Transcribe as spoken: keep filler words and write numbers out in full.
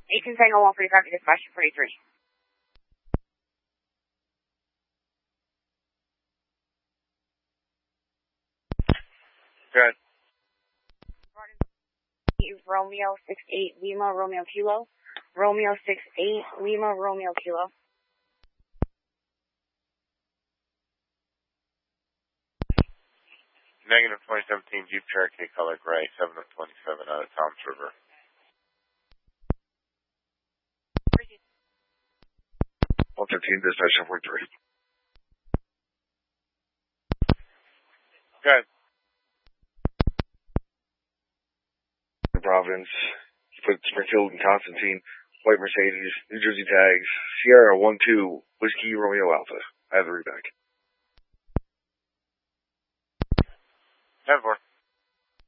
eighteen Tango one forty-five, dispatch forty-three. Good. Romeo six eight, Lima, Romeo Kilo. Romeo six eight, Lima, Romeo Kilo. Negative twenty seventeen Jeep Cherokee color gray, seven of twenty-seven out of Toms River. one fifteen, dispatch forty-three. Good. Providence, you put Springfield and Constantine, white Mercedes, New Jersey tags, Sierra one two, Whiskey Romeo Alpha. I have the read back. ten four.